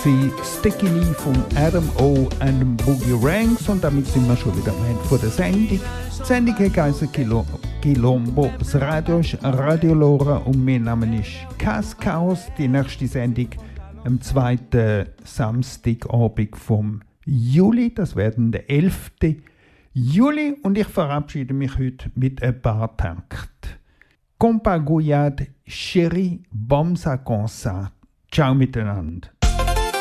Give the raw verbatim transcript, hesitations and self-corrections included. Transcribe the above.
war Sticky Lee von Adam O. and Boogie Ranks und damit sind wir schon wieder am Ende von der Sendung. Die Sendung heisst Kilo, Quilombo, das Radio ist Radio Lora und mein Name ist Cas Chaos. Die nächste Sendung am zweiten Samstagabend vom Juli, das werden der elften Juli und ich verabschiede mich heute mit ein paar Takten. Compa Gouyade, Chérie, Bomsa Consa. Ciao miteinander.